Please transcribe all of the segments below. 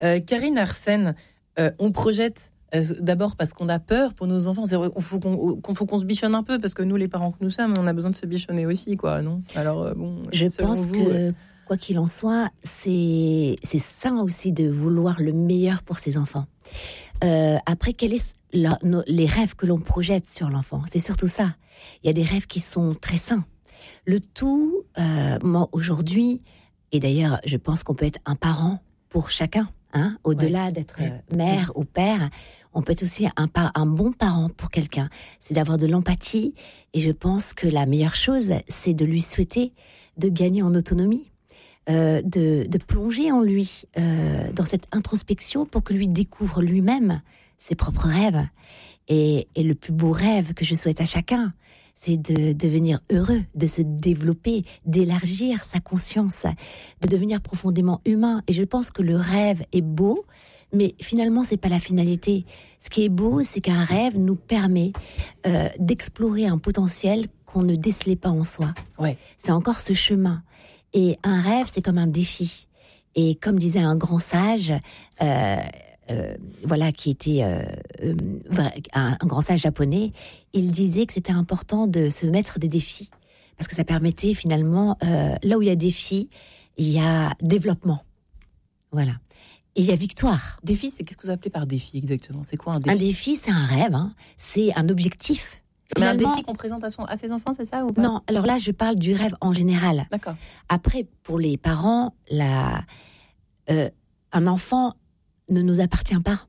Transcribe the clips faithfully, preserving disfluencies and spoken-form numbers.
Euh, Karine Arsène, euh, on projette euh, d'abord parce qu'on a peur pour nos enfants. C'est vrai qu'il faut qu'on, qu'on, faut qu'on se bichonne un peu, parce que nous, les parents que nous sommes, on a besoin de se bichonner aussi, quoi, non ? Alors, euh, bon, je pense vous, que, euh... quoi qu'il en soit, c'est, c'est sain aussi de vouloir le meilleur pour ses enfants. Euh, après, quel est la, no, les rêves que l'on projette sur l'enfant ? C'est surtout ça. Il y a des rêves qui sont très sains. Le tout, euh, moi, aujourd'hui, et d'ailleurs, je pense qu'on peut être un parent pour chacun, hein, au-delà ouais. d'être ouais. mère ouais. ou père, on peut être aussi un, un bon parent pour quelqu'un. C'est d'avoir de l'empathie, et je pense que la meilleure chose, c'est de lui souhaiter de gagner en autonomie, euh, de, de plonger en lui, euh, dans cette introspection pour que lui découvre lui-même ses propres rêves. Et, et le plus beau rêve que je souhaite à chacun, c'est de devenir heureux, de se développer, d'élargir sa conscience, de devenir profondément humain. Et je pense que le rêve est beau, mais finalement, c'est pas la finalité. Ce qui est beau, c'est qu'un rêve nous permet euh, d'explorer un potentiel qu'on ne décelait pas en soi. Ouais. C'est encore ce chemin. Et un rêve, c'est comme un défi. Et comme disait un grand sage... Euh, Euh, voilà, qui était euh, euh, un, un grand sage japonais, il disait que c'était important de se mettre des défis, parce que ça permettait finalement, euh, là où il y a défi, il y a développement. Voilà. Et il y a victoire. Défi, c'est qu'est-ce que vous appelez par défi exactement ? C'est quoi un défi ? Un défi, c'est un rêve, hein. C'est un objectif. Mais un défi qu'on présente à, son, à ses enfants, c'est ça ou pas ? Non, alors là, je parle du rêve en général. D'accord. Après, pour les parents, la, euh, un enfant ne nous appartient pas.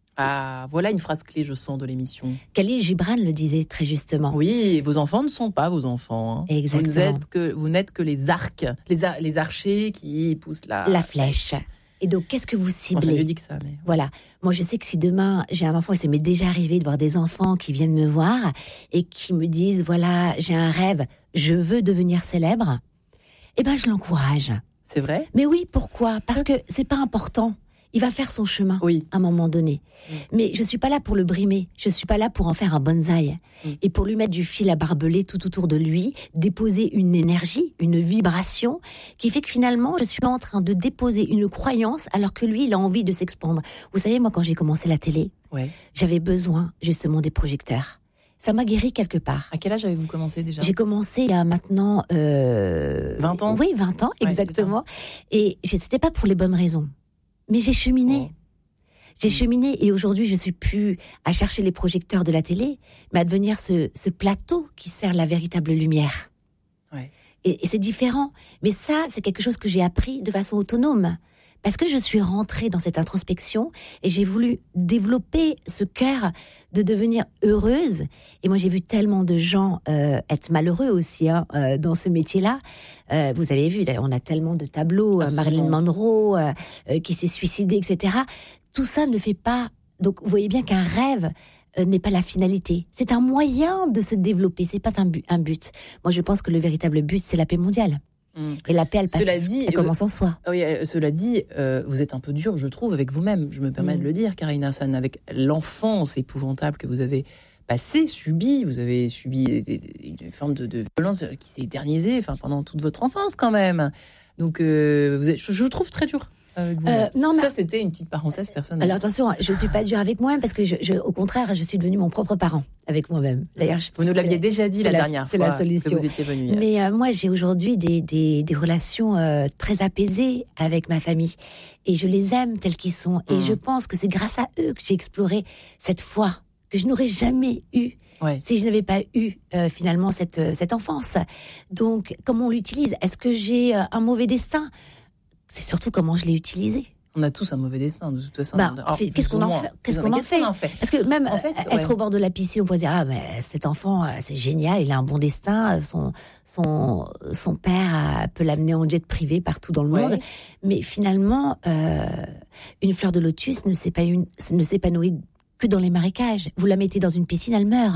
Ah, voilà une phrase clé, je sens, de l'émission. Khalil Gibran le disait très justement. Oui, vos enfants ne sont pas vos enfants. Hein. Exactement. Vous n'êtes que, vous n'êtes que les arcs, les, ar- les archers qui poussent la... La flèche. Et donc, qu'est-ce que vous ciblez ? Moi, ça lui dit que ça, mais... Voilà. Moi, je sais que si demain, j'ai un enfant, et ça m'est déjà arrivé de voir des enfants qui viennent me voir et qui me disent, voilà, j'ai un rêve, je veux devenir célèbre, eh ben, je l'encourage. C'est vrai ? Mais oui, pourquoi ? Parce que c'est pas important. Il va faire son chemin, oui, à un moment donné. Mmh. Mais je ne suis pas là pour le brimer. Je ne suis pas là pour en faire un bonsaï. Mmh. Et pour lui mettre du fil à barbelé tout autour de lui, déposer une énergie, une vibration, qui fait que finalement, je suis en train de déposer une croyance alors que lui, il a envie de s'expandre. Vous savez, moi, quand j'ai commencé la télé, ouais. j'avais besoin justement des projecteurs. Ça m'a guéri quelque part. À quel âge avez-vous commencé déjà ? J'ai commencé il y a maintenant... Euh... vingt ans ? Oui, vingt ans, ouais, exactement. Et ce n'était pas pour les bonnes raisons. Mais j'ai cheminé. Oh. J'ai cheminé et aujourd'hui, je ne suis plus à chercher les projecteurs de la télé, mais à devenir ce, ce plateau qui sert la véritable lumière. Ouais. Et, et c'est différent. Mais ça, c'est quelque chose que j'ai appris de façon autonome. Parce que je suis rentrée dans cette introspection et j'ai voulu développer ce cœur de devenir heureuse. Et moi, j'ai vu tellement de gens euh, être malheureux aussi hein, euh, dans ce métier-là. Euh, vous avez vu, on a tellement de tableaux, euh, Marilyn Monroe euh, euh, qui s'est suicidée, et cetera. Tout ça ne fait pas... Donc, vous voyez bien qu'un rêve euh, n'est pas la finalité. C'est un moyen de se développer, c'est pas un but, un but. Moi, je pense que le véritable but, c'est la paix mondiale. Et la paix, elle passe, cela dit, elle commence en soi. Oui, cela dit, euh, vous êtes un peu dur, je trouve, avec vous-même. Je me permets mmh. de le dire, Karine Arsène, avec l'enfance épouvantable que vous avez passée, subie. Vous avez subi des, des, une forme de, de violence qui s'est éternisée, enfin, pendant toute votre enfance, quand même. Donc, euh, vous êtes, je, je vous trouve très dur. Avec vous. Euh, non, ça, mais... c'était une petite parenthèse personnelle. Alors attention, je ne suis pas dure avec moi-même parce que, je, je, au contraire, je suis devenue mon propre parent avec moi-même. D'ailleurs, je vous nous l'aviez déjà dit la, la dernière c'est fois la solution. Que vous étiez venue. Hier. Mais euh, moi, j'ai aujourd'hui des, des, des relations euh, très apaisées avec ma famille et je les aime tels qu'ils sont. Et mmh. je pense que c'est grâce à eux que j'ai exploré cette foi que je n'aurais jamais eue. Ouais. Si je n'avais pas eu euh, finalement cette, cette enfance. Donc, comment on l'utilise ? Est-ce que j'ai euh, un mauvais destin ? C'est surtout comment je l'ai utilisé. On a tous un mauvais destin, de toute façon. Bah, Alors, qu'est-ce qu'on en fait, qu'est-ce qu'on en fait, en fait Parce que même en fait, être ouais. au bord de la piscine, on pourrait dire ah mais cet enfant, c'est génial, il a un bon destin, son son son père peut l'amener en jet privé partout dans le ouais. monde. Mais finalement, euh, une fleur de lotus ne s'épanouit, ne s'épanouit que dans les marécages. Vous la mettez dans une piscine, elle meurt.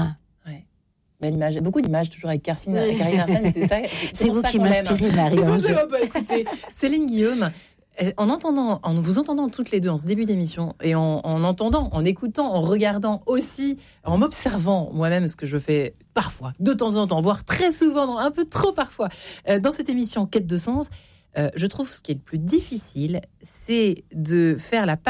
Belle image. Beaucoup d'images toujours avec Karine, Karine Arsène, c'est ça. C'est, c'est vous ça qui m'inspirez, Marie-Ange. Écoutez, Céline Guillaume, en entendant, en vous entendant toutes les deux en ce début d'émission, et en, en entendant, en écoutant, en regardant aussi, en m'observant moi-même, ce que je fais parfois, de temps en temps, voire très souvent, un peu trop parfois, dans cette émission Quête de sens, Euh, je trouve ce qui est le plus difficile, c'est de faire la part